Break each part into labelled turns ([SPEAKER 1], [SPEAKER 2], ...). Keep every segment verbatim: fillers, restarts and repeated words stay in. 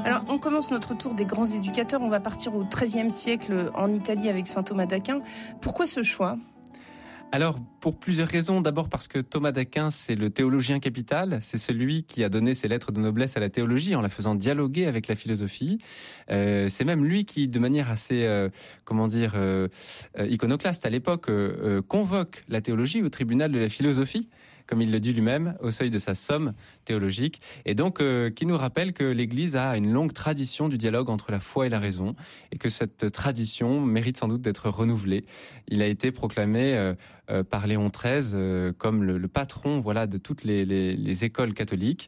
[SPEAKER 1] Alors, on commence notre tour des grands éducateurs. On va partir au treizième siècle en Italie avec saint Thomas d'Aquin. Pourquoi ce choix ?
[SPEAKER 2] Alors, pour plusieurs raisons. D'abord parce que Thomas d'Aquin, c'est le théologien capital. C'est celui qui a donné ses lettres de noblesse à la théologie en la faisant dialoguer avec la philosophie. Euh, c'est même lui qui, de manière assez, euh, comment dire, euh, euh, iconoclaste à l'époque, euh, euh, convoque la théologie au tribunal de la philosophie, comme il le dit lui-même, au seuil de sa somme théologique. Et donc, euh, qui nous rappelle que l'Église a une longue tradition du dialogue entre la foi et la raison, et que cette tradition mérite sans doute d'être renouvelée. Il a été proclamé euh, euh, par Léon treize euh, comme le, le patron, voilà, de toutes les, les, les écoles catholiques,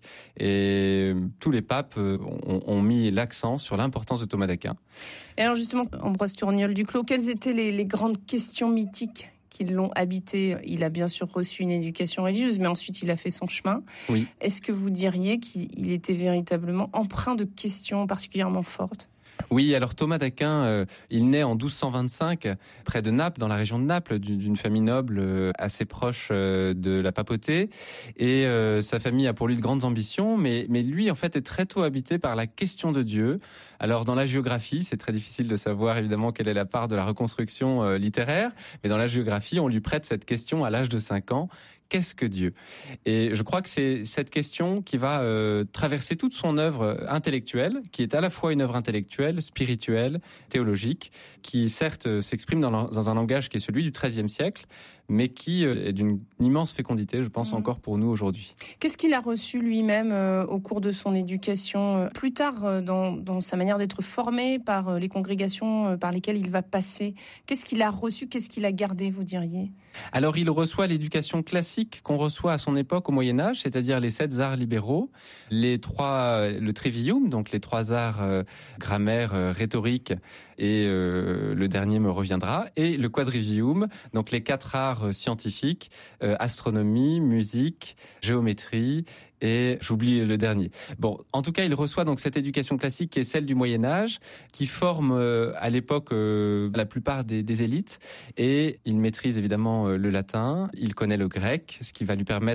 [SPEAKER 2] et tous les papes euh, ont, ont mis l'accent sur l'importance de Thomas d'Aquin.
[SPEAKER 1] Et alors justement, Ambroise Tourniol-Duclos, quelles étaient les, les grandes questions mythiques qui l'ont habité? Il a bien sûr reçu une éducation religieuse, mais ensuite il a fait son chemin.
[SPEAKER 2] Oui.
[SPEAKER 1] Est-ce que vous diriez qu'il était véritablement empreint de questions particulièrement fortes ?
[SPEAKER 2] Oui, alors Thomas d'Aquin, euh, il naît en douze cent vingt-cinq, près de Naples, dans la région de Naples, d'une famille noble euh, assez proche euh, de la papauté. Et euh, sa famille a pour lui de grandes ambitions, mais, mais lui, en fait, est très tôt habité par la question de Dieu. Alors, dans la géographie, c'est très difficile de savoir, évidemment, quelle est la part de la reconstruction euh, littéraire, mais dans la géographie, on lui prête cette question à l'âge de cinq ans. Qu'est-ce que Dieu ? Et je crois que c'est cette question qui va euh, traverser toute son œuvre intellectuelle, qui est à la fois une œuvre intellectuelle, spirituelle, théologique, qui certes s'exprime dans, dans un langage qui est celui du treizième siècle, mais qui est d'une immense fécondité, je pense, mmh. encore pour nous aujourd'hui.
[SPEAKER 1] Qu'est-ce qu'il a reçu lui-même euh, au cours de son éducation, euh, plus tard euh, dans, dans sa manière d'être formé par euh, les congrégations euh, par lesquelles il va passer ? Qu'est-ce qu'il a reçu ? Qu'est-ce qu'il a gardé, vous diriez ?
[SPEAKER 2] Alors, il reçoit l'éducation classique qu'on reçoit à son époque au Moyen-Âge, c'est-à-dire les sept arts libéraux, les trois, le trivium, donc les trois arts euh, grammaire, euh, rhétorique, et euh, le dernier me reviendra, et le quadrivium, donc les quatre arts scientifiques, euh, astronomie, musique, géométrie, et j'oublie le dernier. Bon, en tout cas, il reçoit donc cette éducation classique qui est celle du Moyen-Âge, qui forme euh, à l'époque euh, la plupart des, des élites, et il maîtrise évidemment euh, le latin, il connaît le grec, ce qui va lui permettre